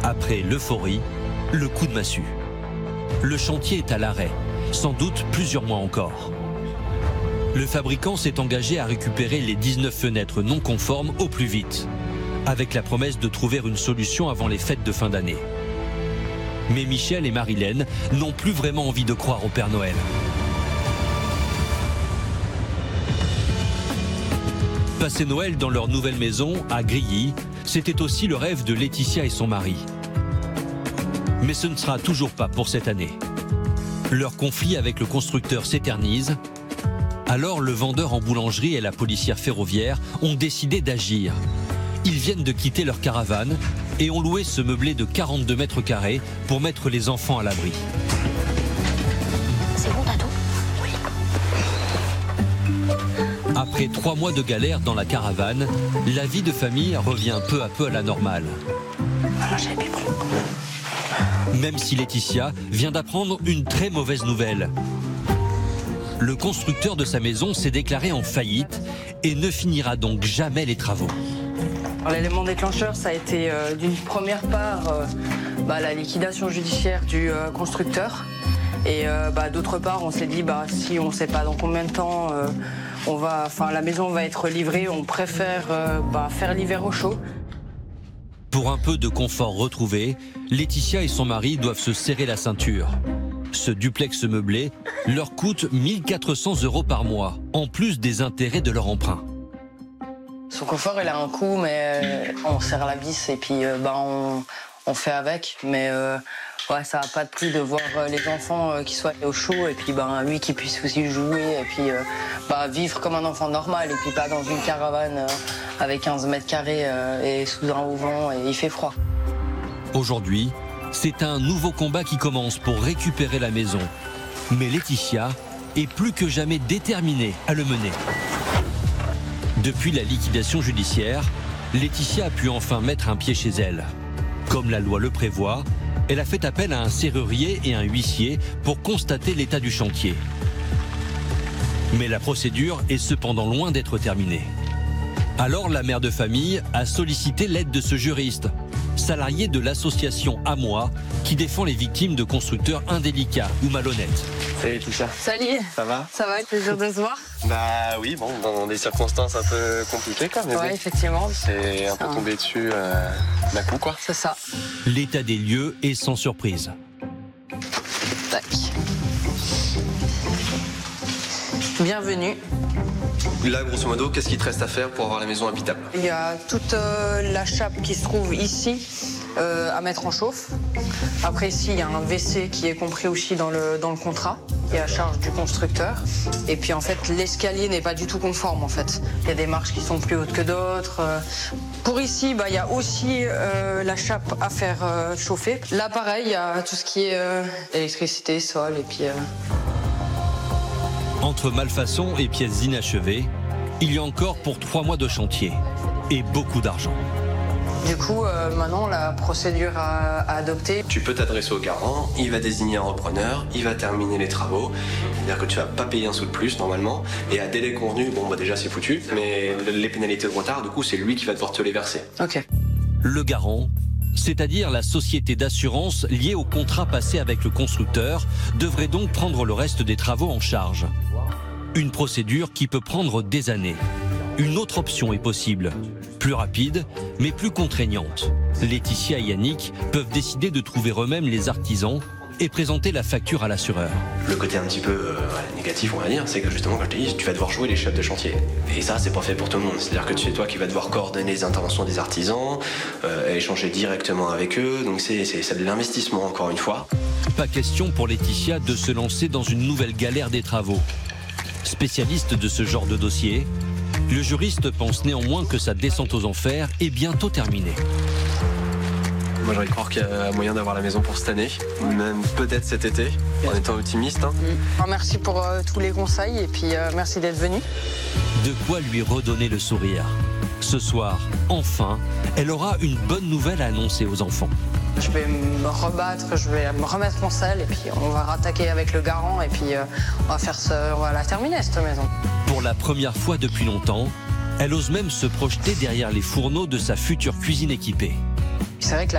Après l'euphorie, le coup de massue. Le chantier est à l'arrêt, sans doute plusieurs mois encore. Le fabricant s'est engagé à récupérer les 19 fenêtres non conformes au plus vite, avec la promesse de trouver une solution avant les fêtes de fin d'année. Mais Michel et Marilène n'ont plus vraiment envie de croire au Père Noël. Passer Noël dans leur nouvelle maison, à Grilly, c'était aussi le rêve de Laetitia et son mari. Mais ce ne sera toujours pas pour cette année. Leur conflit avec le constructeur s'éternise. Alors le vendeur en boulangerie et la policière ferroviaire ont décidé d'agir. Ils viennent de quitter leur caravane et ont loué ce meublé de 42 mètres carrés pour mettre les enfants à l'abri. C'est bon, Tatou ? Oui. Après 3 mois de galère dans la caravane, la vie de famille revient peu à peu à la normale. Voilà, j'ai les biberons. Même si Laetitia vient d'apprendre une très mauvaise nouvelle. Le constructeur de sa maison s'est déclaré en faillite et ne finira donc jamais les travaux. L'élément déclencheur, ça a été d'une première part la liquidation judiciaire du constructeur. Et d'autre part, on s'est dit, si on ne sait pas dans combien de temps la maison va être livrée, on préfère faire l'hiver au chaud. Pour un peu de confort retrouvé, Laetitia et son mari doivent se serrer la ceinture. Ce duplex meublé leur coûte 1 400 € par mois, en plus des intérêts de leur emprunt. Son confort, il a un coût, mais on serre la vis et puis on fait avec. Mais ça n'a pas de prix de voir les enfants qui soient au chaud et puis lui qui puisse aussi jouer et puis vivre comme un enfant normal et puis pas dans une caravane avec 15 mètres carrés et sous un auvent et il fait froid. Aujourd'hui, c'est un nouveau combat qui commence pour récupérer la maison. Mais Laetitia est plus que jamais déterminée à le mener. Depuis la liquidation judiciaire, Laetitia a pu enfin mettre un pied chez elle. Comme la loi le prévoit, elle a fait appel à un serrurier et un huissier pour constater l'état du chantier. Mais la procédure est cependant loin d'être terminée. Alors la mère de famille a sollicité l'aide de ce juriste, salarié de l'association À Moi, qui défend les victimes de constructeurs indélicats ou malhonnêtes. Salut Laetitia. Salut. Ça va ? Ça va, plaisir de se voir. Bah oui, dans des circonstances un peu compliquées quand même. Ouais, effectivement. C'est un peu tombé dessus d'un coup quoi. C'est ça. L'état des lieux est sans surprise. Tac. Bienvenue. Là, grosso modo, qu'est-ce qu'il te reste à faire pour avoir la maison habitable ? Il y a toute la chape qui se trouve ici à mettre en chauffe. Après ici, il y a un WC qui est compris aussi dans le contrat et à charge du constructeur. Et puis en fait, l'escalier n'est pas du tout conforme en fait. Il y a des marches qui sont plus hautes que d'autres. Pour ici, il y a aussi la chape à faire chauffer. Là, pareil, il y a tout ce qui est électricité, sol et puis... Entre malfaçons et pièces inachevées, il y a encore pour 3 mois de chantier et beaucoup d'argent. Du coup, maintenant, la procédure à adopter. Tu peux t'adresser au garant, il va désigner un repreneur, il va terminer les travaux. C'est-à-dire que tu vas pas payer un sou de plus normalement. Et à délai convenu, déjà c'est foutu. Mais les pénalités de retard, du coup, c'est lui qui va devoir te les verser. Ok. Le garant, c'est-à-dire la société d'assurance liée au contrat passé avec le constructeur, devrait donc prendre le reste des travaux en charge. Une procédure qui peut prendre des années. Une autre option est possible, plus rapide, mais plus contraignante. Laetitia et Yannick peuvent décider de trouver eux-mêmes les artisans et présenter la facture à l'assureur. Le côté un petit peu négatif, on va dire, c'est que justement, comme je te dis, tu vas devoir jouer les chefs de chantier. Et ça, c'est pas fait pour tout le monde. C'est-à-dire que c'est toi qui vas devoir coordonner les interventions des artisans, échanger directement avec eux. Donc c'est de l'investissement, encore une fois. Pas question pour Laetitia de se lancer dans une nouvelle galère des travaux. Spécialiste de ce genre de dossier, le juriste pense néanmoins que sa descente aux enfers est bientôt terminée. Moi, j'aurais croire qu'il y a moyen d'avoir la maison pour cette année, même peut-être cet été, en étant optimiste. Merci pour tous les conseils et puis merci d'être venu. De quoi lui redonner le sourire. Ce soir, enfin, elle aura une bonne nouvelle à annoncer aux enfants. Je vais me rebattre, je vais me remettre en selle et puis on va rattaquer avec le garant et puis on va la terminer cette maison. Pour la première fois depuis longtemps, elle ose même se projeter derrière les fourneaux de sa future cuisine équipée. C'est vrai que